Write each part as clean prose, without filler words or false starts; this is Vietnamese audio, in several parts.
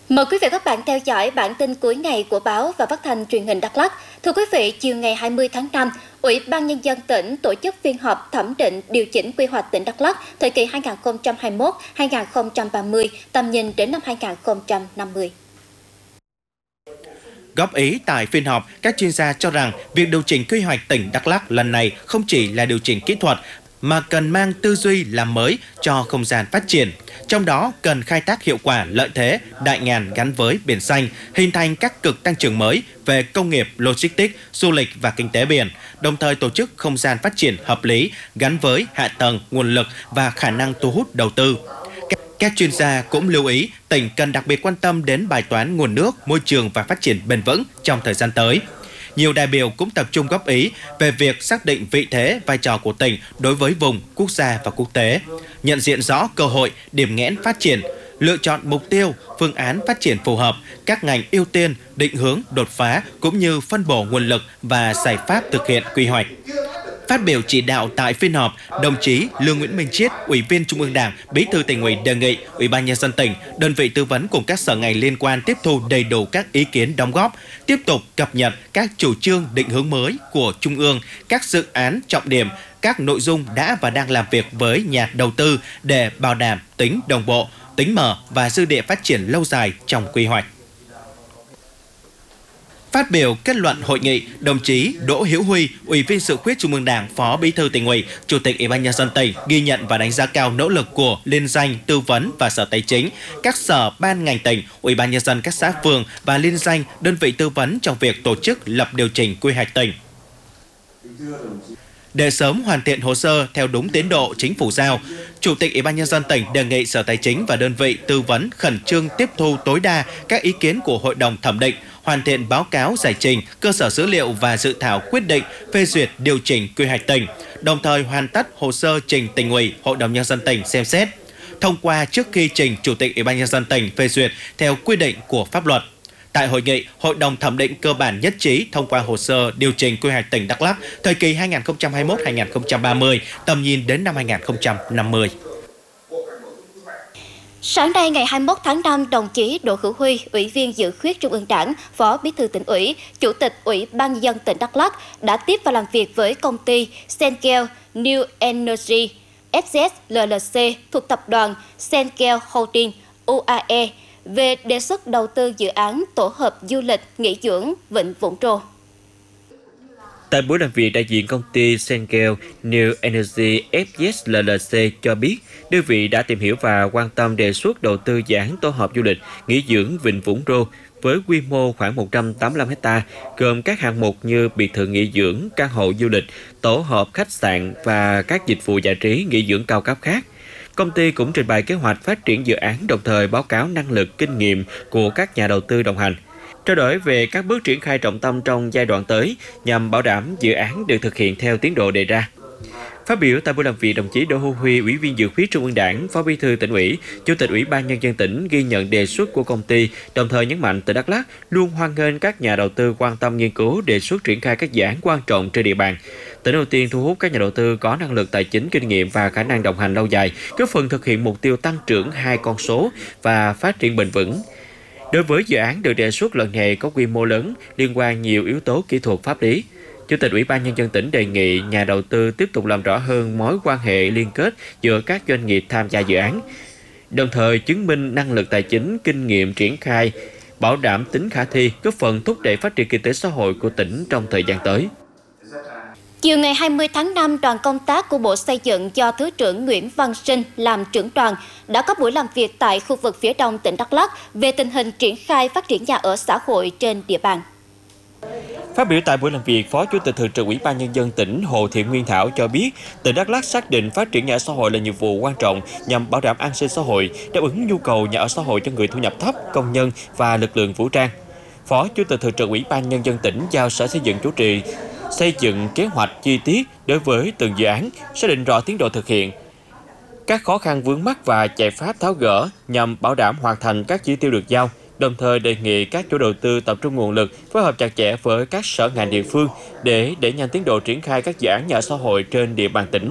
Mời quý vị và các bạn theo dõi bản tin cuối ngày của báo và phát thanh truyền hình Đắk Lắk. Thưa quý vị, chiều ngày 20 tháng 5, Ủy ban Nhân dân tỉnh tổ chức phiên họp thẩm định điều chỉnh quy hoạch tỉnh Đắk Lắk thời kỳ 2021-2030, tầm nhìn đến năm 2050. Góp ý tại phiên họp, các chuyên gia cho rằng việc điều chỉnh quy hoạch tỉnh Đắk Lắk lần này không chỉ là điều chỉnh kỹ thuật mà cần mang tư duy làm mới cho không gian phát triển. Trong đó cần khai thác hiệu quả lợi thế đại ngàn gắn với biển xanh, hình thành các cực tăng trưởng mới về công nghiệp, logistics, du lịch và kinh tế biển, đồng thời tổ chức không gian phát triển hợp lý gắn với hạ tầng, nguồn lực và khả năng thu hút đầu tư. Các chuyên gia cũng lưu ý tỉnh cần đặc biệt quan tâm đến bài toán nguồn nước, môi trường và phát triển bền vững trong thời gian tới. Nhiều đại biểu cũng tập trung góp ý về việc xác định vị thế, vai trò của tỉnh đối với vùng, quốc gia và quốc tế, nhận diện rõ cơ hội, điểm nghẽn phát triển, lựa chọn mục tiêu, phương án phát triển phù hợp, các ngành ưu tiên, định hướng, đột phá cũng như phân bổ nguồn lực và giải pháp thực hiện quy hoạch. Phát biểu chỉ đạo tại phiên họp, đồng chí Lương Nguyễn Minh Chiết, Ủy viên Trung ương Đảng, Bí thư Tỉnh ủy đề nghị Ủy ban Nhân dân tỉnh, đơn vị tư vấn cùng các sở ngành liên quan tiếp thu đầy đủ các ý kiến đóng góp, tiếp tục cập nhật các chủ trương định hướng mới của Trung ương, các dự án trọng điểm, các nội dung đã và đang làm việc với nhà đầu tư để bảo đảm tính đồng bộ, tính mở và dư địa phát triển lâu dài trong quy hoạch. Phát biểu kết luận hội nghị, đồng chí Đỗ Hữu Huy, Ủy viên Dự khuyết Trung ương Đảng, Phó Bí thư Tỉnh ủy, Chủ tịch Ủy ban Nhân dân tỉnh ghi nhận và đánh giá cao nỗ lực của liên danh tư vấn và Sở Tài chính, các sở ban ngành tỉnh, Ủy ban Nhân dân các xã phường và liên danh đơn vị tư vấn trong việc tổ chức lập điều chỉnh quy hoạch tỉnh. Để sớm hoàn thiện hồ sơ theo đúng tiến độ chính phủ giao, Chủ tịch Ủy ban Nhân dân tỉnh đề nghị Sở Tài chính và đơn vị tư vấn khẩn trương tiếp thu tối đa các ý kiến của Hội đồng thẩm định, hoàn thiện báo cáo giải trình, cơ sở dữ liệu và dự thảo quyết định phê duyệt điều chỉnh quy hoạch tỉnh, đồng thời hoàn tất hồ sơ trình Tỉnh ủy, Hội đồng Nhân dân tỉnh xem xét, thông qua trước khi trình Chủ tịch Ủy ban Nhân dân tỉnh phê duyệt theo quy định của pháp luật. Tại hội nghị, Hội đồng thẩm định cơ bản nhất trí thông qua hồ sơ điều chỉnh quy hoạch tỉnh Đắk Lắk thời kỳ 2021-2030, tầm nhìn đến năm 2050. Sáng nay ngày 21 tháng 5, đồng chí Đỗ Hữu Huy, Ủy viên Dự khuyết Trung ương Đảng, Phó Bí thư Tỉnh ủy, Chủ tịch Ủy ban Nhân dân tỉnh Đắk Lắk đã tiếp và làm việc với công ty Senkel New Energy FZ LLC thuộc tập đoàn Senkel Holding UAE về đề xuất đầu tư dự án tổ hợp du lịch nghỉ dưỡng Vịnh Vũng Rô. Tại buổi làm việc, đại diện công ty Senkel New Energy FZ LLC cho biết, đơn vị đã tìm hiểu và quan tâm đề xuất đầu tư dự án tổ hợp du lịch nghỉ dưỡng Vịnh Vũng Rô với quy mô khoảng 185 ha, gồm các hạng mục như biệt thự nghỉ dưỡng, căn hộ du lịch, tổ hợp khách sạn và các dịch vụ giải trí nghỉ dưỡng cao cấp khác. Công ty cũng trình bày kế hoạch phát triển dự án, đồng thời báo cáo năng lực, kinh nghiệm của các nhà đầu tư đồng hành, trao đổi về các bước triển khai trọng tâm trong giai đoạn tới nhằm bảo đảm dự án được thực hiện theo tiến độ đề ra. Phát biểu tại buổi làm việc, đồng chí Đỗ Hữu Huy, Ủy viên Dự khuyết Trung ương Đảng, Phó Bí thư Tỉnh ủy, Chủ tịch Ủy ban Nhân dân tỉnh ghi nhận đề xuất của công ty, đồng thời nhấn mạnh tỉnh Đắk Lắk luôn hoan nghênh các nhà đầu tư quan tâm nghiên cứu đề xuất triển khai các dự án quan trọng trên địa bàn. Tỉnh ưu tiên thu hút các nhà đầu tư có năng lực tài chính, kinh nghiệm và khả năng đồng hành lâu dài, góp phần thực hiện mục tiêu tăng trưởng 2 con số và phát triển bền vững. Đối với dự án được đề xuất lần này có quy mô lớn, liên quan nhiều yếu tố kỹ thuật pháp lý, Chủ tịch Ủy ban Nhân dân tỉnh đề nghị nhà đầu tư tiếp tục làm rõ hơn mối quan hệ liên kết giữa các doanh nghiệp tham gia dự án, đồng thời chứng minh năng lực tài chính, kinh nghiệm triển khai, bảo đảm tính khả thi, góp phần thúc đẩy phát triển kinh tế xã hội của tỉnh trong thời gian tới. Chiều ngày 20 tháng 5, đoàn công tác của Bộ Xây dựng do Thứ trưởng Nguyễn Văn Sinh làm trưởng đoàn đã có buổi làm việc tại khu vực phía đông tỉnh Đắk Lắk về tình hình triển khai phát triển nhà ở xã hội trên địa bàn. Phát biểu tại buổi làm việc, Phó Chủ tịch Thường trực Ủy ban Nhân dân tỉnh Hồ Thị Nguyên Thảo cho biết, tỉnh Đắk Lắk xác định phát triển nhà ở xã hội là nhiệm vụ quan trọng nhằm bảo đảm an sinh xã hội, đáp ứng nhu cầu nhà ở xã hội cho người thu nhập thấp, công nhân và lực lượng vũ trang. Phó Chủ tịch Thường trực Ủy ban Nhân dân tỉnh giao Sở Xây dựng chủ trì xây dựng kế hoạch chi tiết đối với từng dự án, xác định rõ tiến độ thực hiện, các khó khăn vướng mắc và giải pháp tháo gỡ nhằm bảo đảm hoàn thành các chỉ tiêu được giao. Đồng thời đề nghị các chủ đầu tư tập trung nguồn lực, phối hợp chặt chẽ với các sở ngành địa phương để đẩy nhanh tiến độ triển khai các dự án nhà ở xã hội trên địa bàn tỉnh.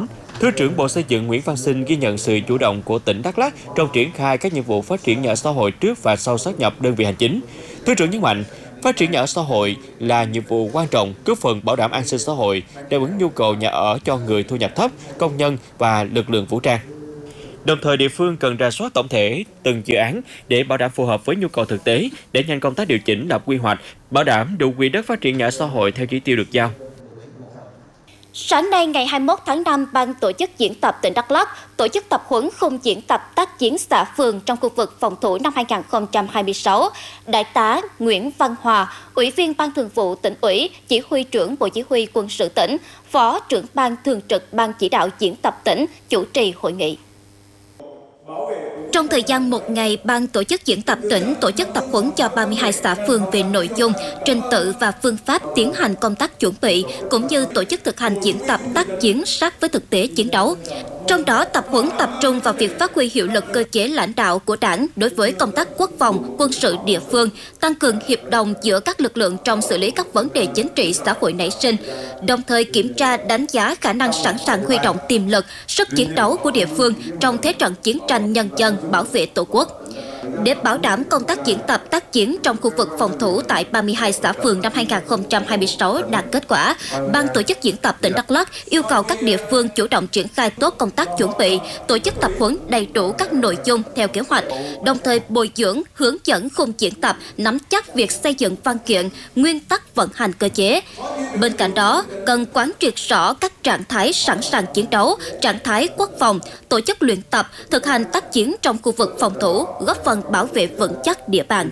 Thứ trưởng Bộ Xây dựng Nguyễn Văn Sinh ghi nhận sự chủ động của tỉnh Đắk Lắk trong triển khai các nhiệm vụ phát triển nhà ở xã hội trước và sau sáp nhập đơn vị hành chính. Thứ trưởng nhấn mạnh, phát triển nhà ở xã hội là nhiệm vụ quan trọng, góp phần bảo đảm an sinh xã hội, đáp ứng nhu cầu nhà ở cho người thu nhập thấp, công nhân và lực lượng vũ trang. Đồng thời, địa phương cần rà soát tổng thể từng dự án để bảo đảm phù hợp với nhu cầu thực tế, để nhanh công tác điều chỉnh lập quy hoạch, bảo đảm đủ quỹ đất phát triển nhà ở xã hội theo chỉ tiêu được giao. Sáng nay, ngày 21 tháng 5, Ban tổ chức diễn tập tỉnh Đắk Lắk tổ chức tập huấn khung diễn tập tác chiến xã phường trong khu vực phòng thủ năm 2026. Đại tá Nguyễn Văn Hòa, Ủy viên Ban Thường vụ Tỉnh ủy, Chỉ huy trưởng Bộ Chỉ huy Quân sự tỉnh, Phó trưởng Ban Thường trực Ban chỉ đạo diễn tập tỉnh chủ trì hội nghị. Trong thời gian một ngày, Ban tổ chức diễn tập tỉnh tổ chức tập huấn cho 32 xã phường về nội dung, trình tự và phương pháp tiến hành công tác chuẩn bị, cũng như tổ chức thực hành diễn tập tác chiến sát với thực tế chiến đấu. Trong đó, tập huấn tập trung vào việc phát huy hiệu lực cơ chế lãnh đạo của Đảng đối với công tác quốc phòng, quân sự địa phương, tăng cường hiệp đồng giữa các lực lượng trong xử lý các vấn đề chính trị xã hội nảy sinh, đồng thời kiểm tra đánh giá khả năng sẵn sàng huy động tiềm lực, sức chiến đấu của địa phương trong thế trận chiến tranh nhân dân bảo vệ Tổ quốc. Để bảo đảm công tác diễn tập tác chiến trong khu vực phòng thủ tại 32 xã phường năm 2026 đạt kết quả, Ban tổ chức diễn tập tỉnh Đắk Lắk yêu cầu các địa phương chủ động triển khai tốt công tác chuẩn bị, tổ chức tập huấn đầy đủ các nội dung theo kế hoạch, đồng thời bồi dưỡng, hướng dẫn khung diễn tập, nắm chắc việc xây dựng văn kiện, nguyên tắc vận hành cơ chế. Bên cạnh đó, cần quán triệt rõ các trạng thái sẵn sàng chiến đấu, trạng thái quốc phòng, tổ chức luyện tập, thực hành tác chiến trong khu vực phòng thủ, góp phần bảo vệ vững chắc địa bàn.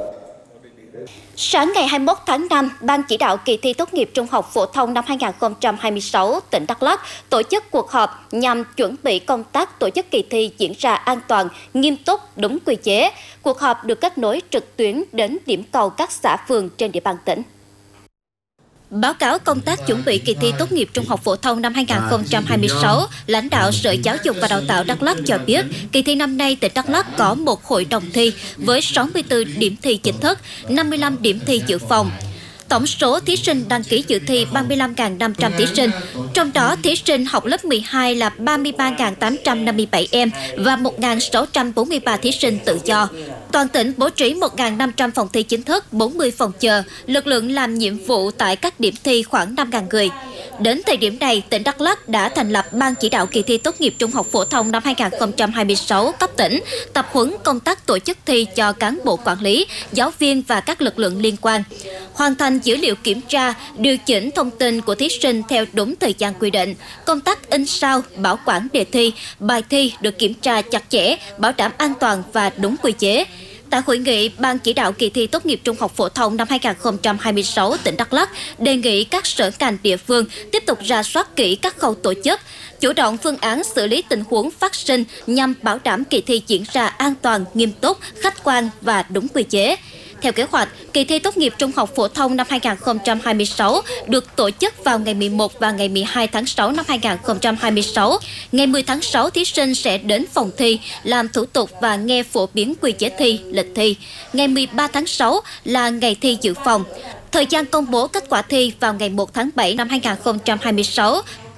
Sáng ngày 21 tháng 5, Ban chỉ đạo kỳ thi tốt nghiệp trung học phổ thông năm 2026 tỉnh Đắk Lắk tổ chức cuộc họp nhằm chuẩn bị công tác tổ chức kỳ thi diễn ra an toàn, nghiêm túc, đúng quy chế. Cuộc họp được kết nối trực tuyến đến điểm cầu các xã phường trên địa bàn tỉnh. Báo cáo công tác chuẩn bị kỳ thi tốt nghiệp trung học phổ thông năm 2026, lãnh đạo Sở Giáo dục và Đào tạo Đắk Lắk cho biết, kỳ thi năm nay tỉnh Đắk Lắk có một hội đồng thi với 64 điểm thi chính thức, 55 điểm thi dự phòng. Tổng số thí sinh đăng ký dự thi 35.500 thí sinh, trong đó thí sinh học lớp 12 là 33.857 em và 1.643 thí sinh tự do. Toàn tỉnh bố trí 1.500 phòng thi chính thức, 40 phòng chờ, lực lượng làm nhiệm vụ tại các điểm thi khoảng 5.000 người. Đến thời điểm này, tỉnh Đắk Lắk đã thành lập Ban chỉ đạo kỳ thi tốt nghiệp trung học phổ thông năm 2026 cấp tỉnh, tập huấn công tác tổ chức thi cho cán bộ quản lý, giáo viên và các lực lượng liên quan. Hoàn thành dữ liệu kiểm tra, điều chỉnh thông tin của thí sinh theo đúng thời gian quy định. Công tác in sao, bảo quản đề thi, bài thi được kiểm tra chặt chẽ, bảo đảm an toàn và đúng quy chế. Tại hội nghị, Ban chỉ đạo kỳ thi tốt nghiệp trung học phổ thông năm 2026 tỉnh Đắk Lắk đề nghị các sở ngành địa phương tiếp tục rà soát kỹ các khâu tổ chức, chủ động phương án xử lý tình huống phát sinh nhằm bảo đảm kỳ thi diễn ra an toàn, nghiêm túc, khách quan và đúng quy chế. Theo kế hoạch, kỳ thi tốt nghiệp trung học phổ thông năm 2026 được tổ chức vào ngày 11 và ngày 12 tháng 6 năm 2026. Ngày 10 tháng 6, thí sinh sẽ đến phòng thi, làm thủ tục và nghe phổ biến quy chế thi, lịch thi. Ngày 13 tháng 6 là ngày thi dự phòng. Thời gian công bố kết quả thi vào ngày 1 tháng 7 năm 2026.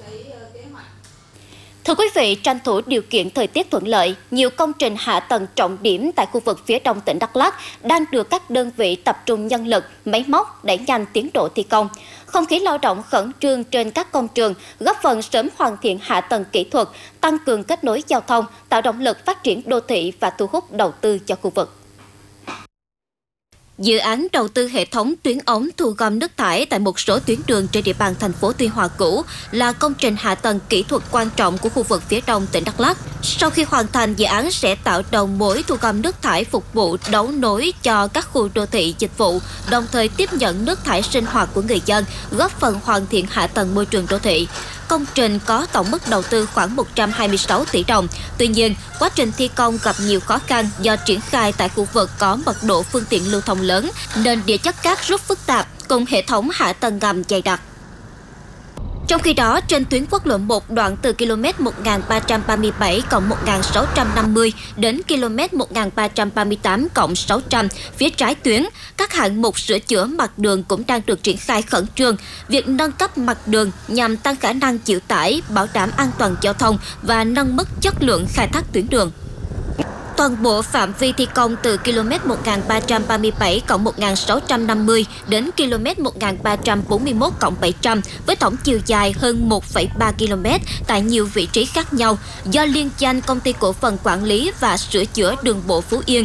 Thưa quý vị, tranh thủ điều kiện thời tiết thuận lợi, nhiều công trình hạ tầng trọng điểm tại khu vực phía đông tỉnh Đắk Lắk đang được các đơn vị tập trung nhân lực, máy móc đẩy nhanh tiến độ thi công. Không khí lao động khẩn trương trên các công trường góp phần sớm hoàn thiện hạ tầng kỹ thuật, tăng cường kết nối giao thông, tạo động lực phát triển đô thị và thu hút đầu tư cho khu vực. Dự án đầu tư hệ thống tuyến ống thu gom nước thải tại một số tuyến đường trên địa bàn thành phố Tuy Hòa cũ là công trình hạ tầng kỹ thuật quan trọng của khu vực phía đông tỉnh Đắk Lắk. Sau khi hoàn thành, dự án sẽ tạo đầu mối thu gom nước thải phục vụ đấu nối cho các khu đô thị dịch vụ, đồng thời tiếp nhận nước thải sinh hoạt của người dân, góp phần hoàn thiện hạ tầng môi trường đô thị. Công trình có tổng mức đầu tư khoảng 126 tỷ đồng. Tuy nhiên, quá trình thi công gặp nhiều khó khăn do triển khai tại khu vực có mật độ phương tiện lưu thông lớn, nên địa chất cát rất phức tạp, cùng hệ thống hạ tầng ngầm dày đặc. Trong khi đó, trên tuyến quốc lộ 1 đoạn từ km 1337 1650 đến km 1338 600 phía trái tuyến, các hạng mục sửa chữa mặt đường cũng đang được triển khai khẩn trương. Việc nâng cấp mặt đường nhằm tăng khả năng chịu tải, bảo đảm an toàn giao thông và nâng mức chất lượng khai thác tuyến đường. Toàn bộ phạm vi thi công từ km 1337 1650 đến km 1341 700 với tổng chiều dài hơn 1,3 km tại nhiều vị trí khác nhau do liên danh Công ty Cổ phần Quản lý và Sửa chữa Đường bộ Phú Yên